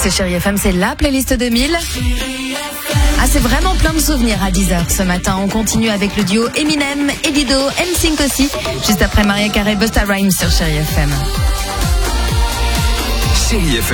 C'est Chérie FM, c'est la playlist 2000. Ah, c'est vraiment plein de souvenirs à 10h ce matin. On continue avec le duo Eminem et Dido, NSYNC aussi, juste après Mariah Carey, Busta Rhymes sur Chérie FM. Chérie FM.